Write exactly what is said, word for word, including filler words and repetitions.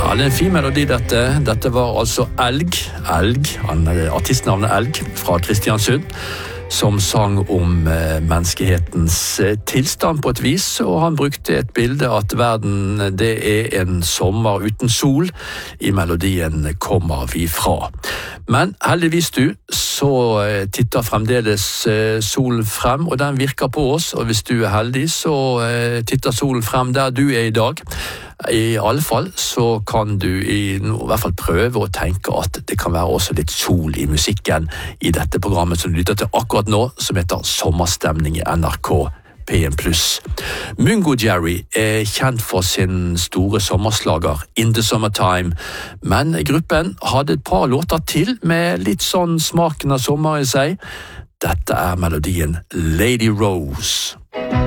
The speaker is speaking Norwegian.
Ja, det er en fin melodi dette. Dette var altså Elg, Elg, artistnavnet Elg fra Kristiansund, som sang om eh, menneskehetens eh, tilstand på et vis, og han brukte et bilde at verden det er en sommer uten sol. I melodien kommer vi fra. Men heldigvis du, så eh, titter fremdeles eh, solen frem, og den virker på oss, og hvis du er heldig, så eh, titter solen frem der du er i dag. I alle fall så kan du i, i hvert fall prøve å tenke at det kan være også litt sol i musikken i dette programmet som du lytter til akkurat nå, som heter Sommerstemning i N R K P en pluss. Mungo Jerry er kjent for sin store sommerslager In the Summertime, men gruppen hadde et par låter til med litt sånn smaken av sommer i seg. Dette er melodien Lady Rose.